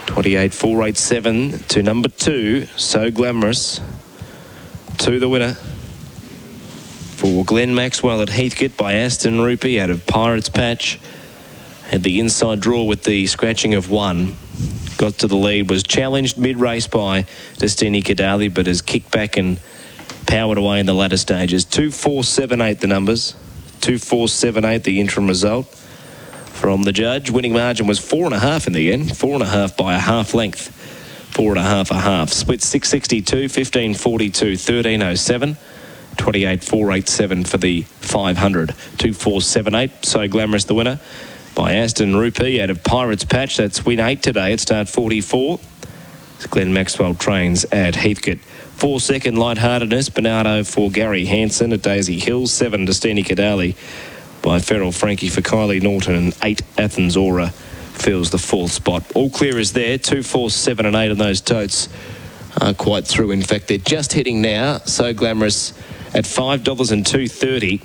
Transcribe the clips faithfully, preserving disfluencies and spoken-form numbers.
twenty-eight four eighty-seven to number two, So Glamorous, to the winner. For Glenn Maxwell at Heathcote by Aston Rupee out of Pirates Patch. Had the inside draw with the scratching of one. Got to the lead, was challenged mid-race by Destiny Kadali, but has kicked back and powered away in the latter stages. two four seven eight the numbers. two four seven eight the interim result from the judge. Winning margin was four and a half in the end. Four and a half by a half length. Four and a half a half. Split six sixty-two, fifteen forty-two, thirteen oh seven. twenty-eight four eighty-seven for the five hundred. two four seven eight, So Glamorous the winner by Aston Rupee out of Pirates Patch. That's win eight today at start forty-four. Glenn Maxwell trains at Heathcote. Four second Lightheartedness, Bernardo for Gary Hansen at Daisy Hills. Seven Destiny Kadali by Feral Frankie for Kylie Norton. And eight Athens Aura fills the fourth spot. All clear is there. Two, four, seven and eight on those totes are quite through. In fact, they're just hitting now. So Glamorous at five dollars and two thirty.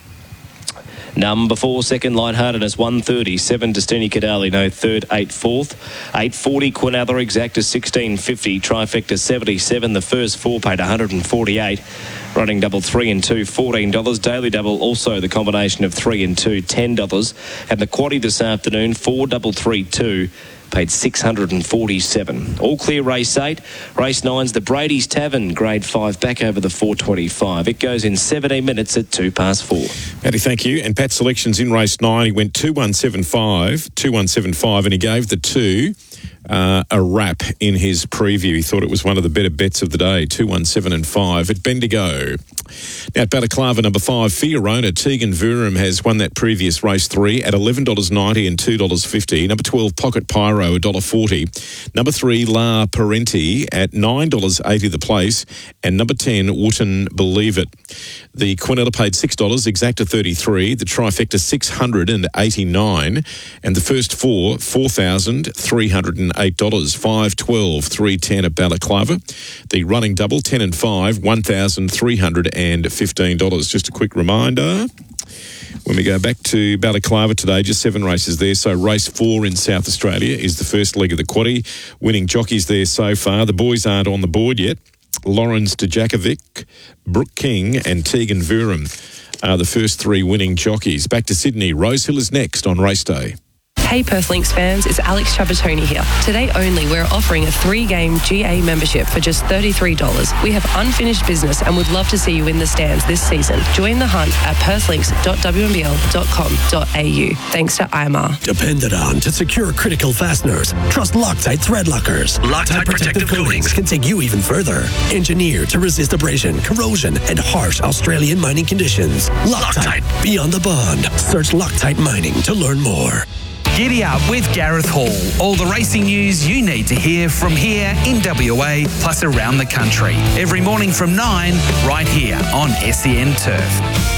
Number four, second Lightheartedness, one thirty. Seven, Destiny Kadali, no third, eight fourth. eight forty, Quinather, Exacta, sixteen fifty. Trifecta, seventy-seven. The first four paid one forty-eight. Running double three and two, fourteen dollars. Daily double, also the combination of three and two, ten dollars. And the quaddie this afternoon, four double three two. Paid six forty-seven. All clear race eight. Race nine's the Brady's Tavern, grade five, back over the four twenty-five. It goes in seventeen minutes at two past four. Matty, thank you. And Pat's selections in race nine, he went two one seven five, two one seven five, and he gave the two uh, a wrap in his preview. He thought it was one of the better bets of the day, two one seven and five at Bendigo. Now at Balaclava, number five, Fiorona, Tegan Vurum has won that previous race three at eleven dollars ninety and two dollars fifty. Number twelve, Pocket Pyro, one dollar forty. Number three, La Parenti at nine dollars eighty the place. And number ten, Wouldn't Believe It. The Quinella paid six dollars, Exacta thirty-three, the Trifecta six hundred eighty-nine, and the first four, four thousand three hundred eight dollars, five, twelve, three ten at Balaclava. The running double, ten and five, one thousand three hundred fifteen dollars. Just a quick reminder, when we go back to Balaclava today, just seven races there. So race four in South Australia is the first leg of the quaddie. Winning jockeys there so far. The boys aren't on the board yet. Lawrence Djakovic, Brooke King and Tegan Vurum are the first three winning jockeys. Back to Sydney. Rosehill is next on race day. Hey Perth Lynx fans, it's Alex Trapattoni here. Today only, we're offering a three-game G A membership for just thirty-three dollars. We have unfinished business and would love to see you in the stands this season. Join the hunt at perth links dot w m b l dot com dot a u. Thanks to I M R. Depended on to secure critical fasteners. Trust Loctite thread lockers. Loctite protective coatings can take you even further. Engineered to resist abrasion, corrosion, and harsh Australian mining conditions. Loctite, beyond the bond. Search Loctite Mining to learn more. Giddy up with Gareth Hall. All the racing news you need to hear from here in W A, plus around the country. Every morning from nine, right here on S E N Turf.